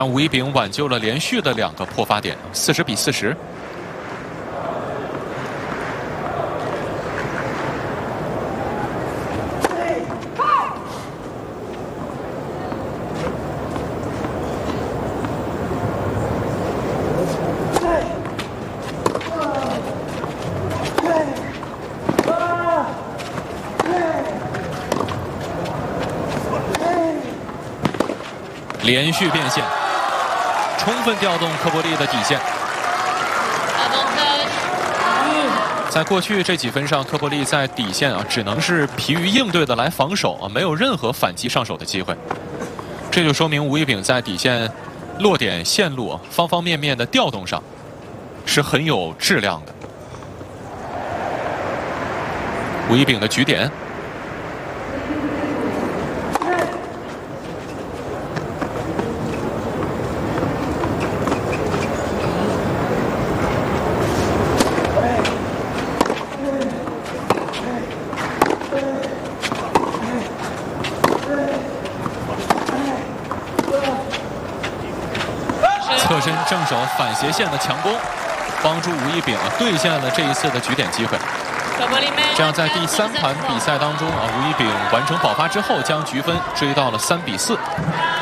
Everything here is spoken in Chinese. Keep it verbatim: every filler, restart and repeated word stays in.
让吴一丙挽救了连续的两个破发点，四十比四十。连续变线，充分调动科波利的底线。在过去这几分上，科波利在底线啊，只能是疲于应对的来防守啊，没有任何反击上手的机会。这就说明吴一丙在底线落点、线路方方面面的调动上是很有质量的。吴一丙的局点。 侧身正手反斜线的强攻，帮助吴一丙啊兑现了这一次的局点机会。这样在第三盘比赛当中啊，吴一丙完成保发之后，将局分追到了三比四。